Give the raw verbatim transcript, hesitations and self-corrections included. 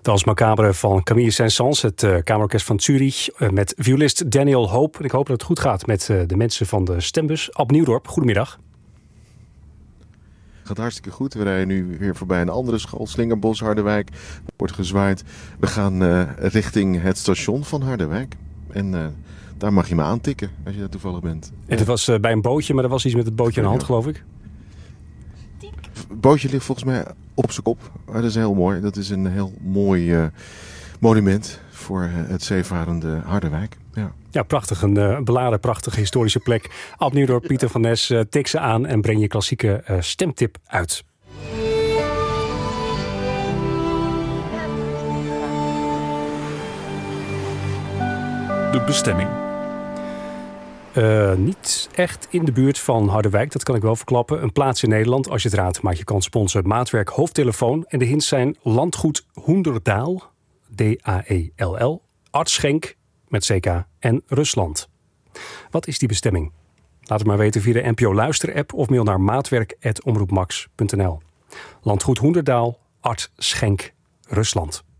Dans Macabre van Camille Saint-Saëns, het uh, Kamerorkest van Zurich, uh, met violist Daniel Hope. En ik hoop dat het goed gaat met uh, de mensen van de stembus. Ab Nieuwdorp, goedemiddag. Het gaat hartstikke goed. We rijden nu weer voorbij een andere school, Slingerbos, Harderwijk. Wordt gezwaaid. We gaan uh, richting het station van Harderwijk. En uh, daar mag je me aantikken als je daar toevallig bent. En het was uh, bij een bootje, maar er was iets met het bootje aan de hand, geloof ik. Het bootje ligt volgens mij op zijn kop. Maar dat is heel mooi. Dat is een heel mooi uh, monument voor uh, het zeevarende Harderwijk. Ja. Ja, prachtig. Een uh, beladen, prachtige historische plek. Ab Nieuwdorp, Pieter van Nes, uh, tik ze aan en breng je klassieke uh, stemtip uit. De bestemming. Uh, niet echt in de buurt van Harderwijk, dat kan ik wel verklappen. Een plaats in Nederland. Als je het raadt, maak je kans op onze maatwerk hoofdtelefoon. En de hints zijn Landgoed Hoenderdaal, D A E L L, Artschenk met C K en Rusland. Wat is die bestemming? Laat het maar weten via de N P O Luister-app of mail naar maatwerk apenstaartje omroepmax punt n l. Landgoed Hoenderdaal, Artschenk, Rusland.